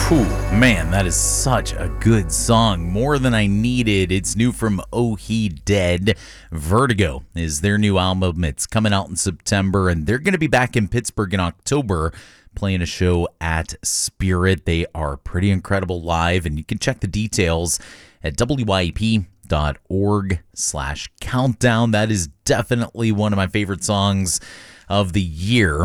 Whew, man, that is such a good song. More Than I Needed. It's new from Oh He Dead. Vertigo is their new album. It's coming out in September, and they're going to be back in Pittsburgh in October playing a show at Spirit. They are pretty incredible live, and you can check the details at wyp.org/countdown. That is definitely one of my favorite songs of the year.